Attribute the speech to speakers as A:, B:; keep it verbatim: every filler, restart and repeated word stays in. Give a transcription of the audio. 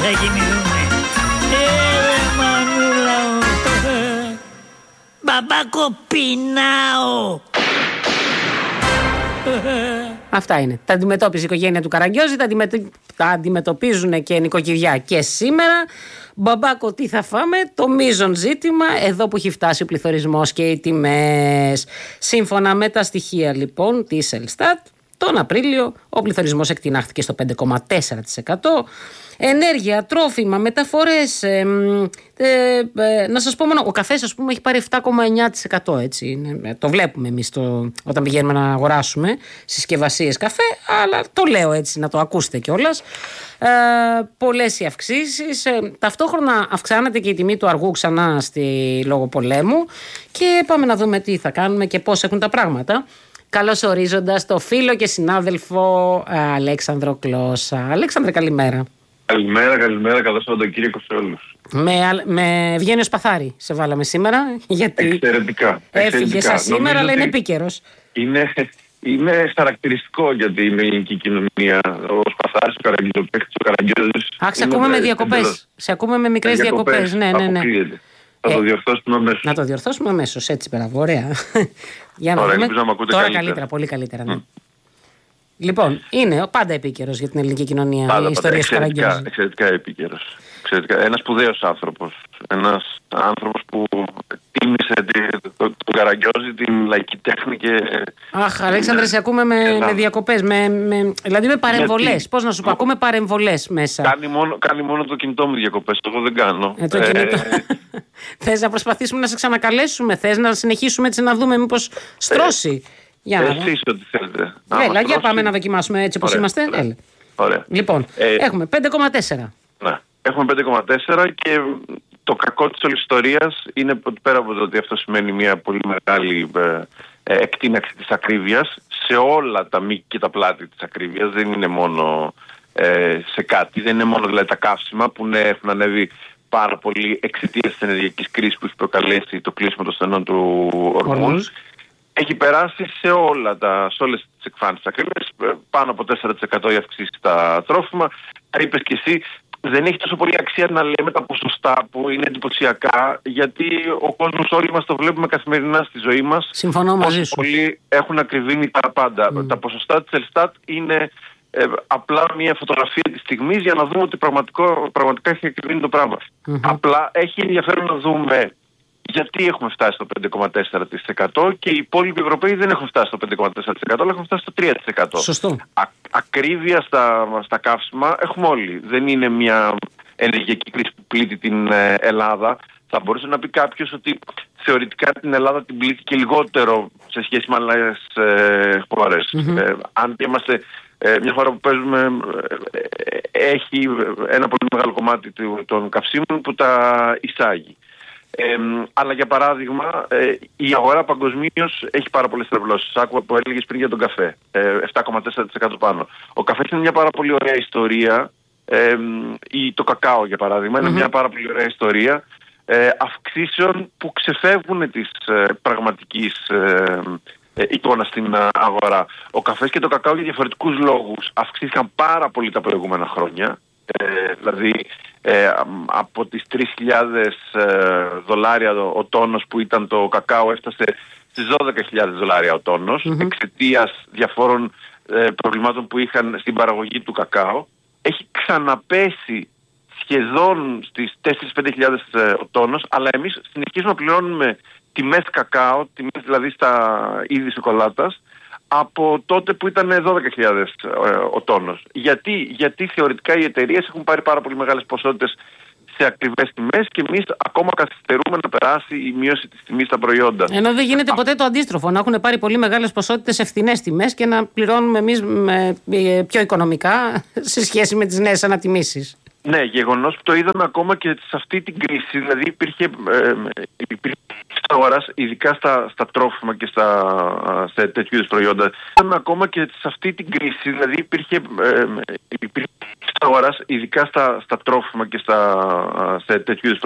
A: θα κοιμηθούμε. Έλα μανούλα μου. Μπαμπάκο πεινάω.
B: Αυτά είναι. Τα αντιμετώπιζε η οικογένεια του Καραγκιόζη, τα, αντιμετω... τα αντιμετωπίζουν και νοικοκυριά και σήμερα. Μπαμπάκο, τι θα φάμε, το μείζον ζήτημα, εδώ που έχει φτάσει ο πληθωρισμός και οι τιμές. Σύμφωνα με τα στοιχεία λοιπόν της Ελστάτ, τον Απρίλιο ο πληθωρισμός εκτινάχθηκε στο πέντε κόμμα τέσσερα τοις εκατό. Ενέργεια, τρόφιμα, μεταφορές. Ε, ε, ε, να σας πω μόνο, ο καφές ας πούμε έχει πάρει επτά κόμμα εννιά τοις εκατό έτσι. Είναι, το βλέπουμε εμείς το, όταν πηγαίνουμε να αγοράσουμε συσκευασίες καφέ, αλλά το λέω έτσι να το ακούσετε κιόλας. Ε, πολλές οι αυξήσεις. Ε, ταυτόχρονα αυξάνεται και η τιμή του αργού ξανά στη λόγω πολέμου. Και πάμε να δούμε τι θα κάνουμε και πώς έχουν τα πράγματα. Καλώς ορίζοντας το φίλο και συνάδελφο Αλέξανδρο Κλώσσα. Αλέξανδρε, καλημέρα.
C: Καλημέρα, καλημέρα, καλώς Σαββατοκύριακο σε όλους.
B: Με, με Ευγένιο Σπαθάρη σε βάλαμε σήμερα. Γιατί
C: εξαιρετικά.
B: Έφυγε σαν σήμερα, αλλά είναι επίκαιρος.
C: Είναι, είναι χαρακτηριστικό για την ελληνική κοινωνία. Ο Σπαθάρης, ο Καραγκιόζης, ο Καραγκιόζης.
B: Αχ, σε ακούμε με διακοπές. Σε ακούμε με μικρές διακοπές. Ναι, ναι, ναι.
C: Θα το διορθώσουμε αμέσως.
B: Να το διορθώσουμε αμέσως, έτσι πέρα. Ωραία. Για να
C: Ωραία,
B: δούμε.
C: ελπίζω να μ' ακούτε
B: Τώρα
C: καλύτερα.
B: καλύτερα, πολύ καλύτερα. Ναι. Mm. Λοιπόν, είναι πάντα επίκαιρος για την ελληνική κοινωνία
C: Πάντα,
B: η ιστορία του Καραγκιόζη.
C: Εξαιρετικά επίκαιρος. Ένας σπουδαίος άνθρωπος. Ένας άνθρωπος που τίμησε τον Καραγκιόζη, την λαϊκή τέχνη και...
B: Αχ, Αλέξανδρε, σε ακούμε με, με διακοπές, με, με, δηλαδή με παρεμβολές. Πώς να σου πω, ακούμε παρεμβολές μέσα.
C: Κάνει μόνο, κάνει μόνο το κινητό μου διακοπές, εγώ δεν κάνω.
B: Ε, το κινητό. Θες να προσπαθήσουμε να σε ξανακαλέσουμε, θες να συνεχίσουμε έτσι να δούμε μήπως στρώσει. Για να
C: Εσείς ό,τι θέλετε.
B: Έλα, για πάμε να δοκιμάσουμε έτσι όπως είμαστε.
C: Ωραία.
B: Έλα.
C: Ωραία.
B: Λοιπόν,
C: ε,
B: έχουμε πέντε κόμμα τέσσερα.
C: Ναι, έχουμε πέντε κόμμα τέσσερα και το κακό της όλης ιστορίας είναι ότι πέρα από το ότι αυτό σημαίνει μια πολύ μεγάλη ε, ε, εκτείναξη της ακρίβειας σε όλα τα μήκη και τα πλάτη της ακρίβειας. Δεν είναι μόνο ε, σε κάτι, δεν είναι μόνο δηλαδή τα καύσιμα που ναι, έχουν ανέβει πάρα πολύ εξαιτίας της ενεργειακής κρίσης που έχει προκαλέσει το κλείσιμο των στενών του Ορμούζ. Έχει περάσει σε, όλα τα, σε όλες τις εκφάνσεις της ακρίβειας, πάνω από τέσσερα τοις εκατό η αυξήση στα τρόφιμα. Τα είπες και εσύ, δεν έχει τόσο πολύ αξία να λέμε τα ποσοστά που είναι εντυπωσιακά, γιατί ο κόσμος όλοι μας το βλέπουμε καθημερινά στη ζωή μας.
B: Συμφωνώ μαζί σου.
C: Πολλοί έχουν ακριβήνει τα πάντα. Mm. Τα ποσοστά της Ελστάτ είναι ε, απλά μια φωτογραφία της στιγμής για να δούμε ότι πραγματικά έχει ακριβήνει το πράγμα. Mm-hmm. Απλά έχει ενδιαφέρον να δούμε γιατί έχουμε φτάσει στο πέντε κόμμα τέσσερα τοις εκατό και οι υπόλοιποι Ευρωπαίοι δεν έχουν φτάσει στο πέντε κόμμα τέσσερα τοις εκατό, αλλά έχουν φτάσει στο τρία τοις εκατό.
B: Σωστό.
C: Α, ακρίβεια στα, στα καύσιμα έχουμε όλοι. Δεν είναι μια ενεργειακή κρίση που πλήττει την ε, Ελλάδα. Θα μπορούσε να πει κάποιος ότι θεωρητικά την Ελλάδα την πλήττει και λιγότερο σε σχέση με άλλες ε, χώρες. Mm-hmm. Ε, αν και είμαστε ε, μια χώρα που παίζουμε, ε, ε, έχει ένα πολύ μεγάλο κομμάτι των καυσίμων που τα εισάγει. Ε, αλλά για παράδειγμα ε, η αγορά παγκοσμίως έχει πάρα πολλές τρευλώσεις. Άκουγα που έλεγες πριν για τον καφέ, ε, επτά κόμμα τέσσερα τοις εκατό πάνω. Ο καφές είναι μια πάρα πολύ ωραία ιστορία, ε, ή το κακάο για παράδειγμα, mm-hmm. είναι μια πάρα πολύ ωραία ιστορία ε, αυξήσεων που ξεφεύγουν της ε, πραγματικής ε, ε, εικόνα στην αγορά. Ο καφές και το κακάο για διαφορετικούς λόγους αυξήθηκαν πάρα πολύ τα προηγούμενα χρόνια. Ε, δηλαδή ε, από τις τρεις χιλιάδες ε, δολάρια ο, ο τόνος που ήταν το κακάο έφτασε στις δώδεκα χιλιάδες δολάρια ο τόνος mm-hmm. εξαιτίας διαφόρων ε, προβλημάτων που είχαν στην παραγωγή του κακάο. Έχει ξαναπέσει σχεδόν στις τέσσερις με πέντε χιλιάδες ε, ο τόνος, αλλά εμείς συνεχίζουμε να πληρώνουμε τιμές κακάο, τιμές δηλαδή στα είδη σοκολάτας, από τότε που ήταν δώδεκα χιλιάδες ε, ο τόνος. Γιατί? Γιατί θεωρητικά οι εταιρείες έχουν πάρει πάρα πολύ μεγάλες ποσότητες σε ακριβές τιμές και εμείς ακόμα καθυστερούμε να περάσει η μείωση της τιμής στα προϊόντα.
B: Ενώ δεν γίνεται ποτέ το αντίστροφο, να έχουν πάρει πολύ μεγάλες ποσότητες σε φθηνές τιμές και να πληρώνουμε εμείς με, πιο οικονομικά σε σχέση με τις νέες ανατιμήσεις.
C: Ναι, γεγονός που το είδαμε ακόμα και σε αυτή την κρίση, δηλαδή υπήρχε, ε, υπήρχε στα αγοράς, ειδικά στα, στα τρόφιμα και στα, σε τέτοιου είδους προϊόντα. Είδαμε ακόμα και σε αυτή την κρίση, δηλαδή υπήρχε, ε, υπήρχε στα αγοράς, ειδικά στα, στα τρόφιμα και στα, σε τέτοιου είδους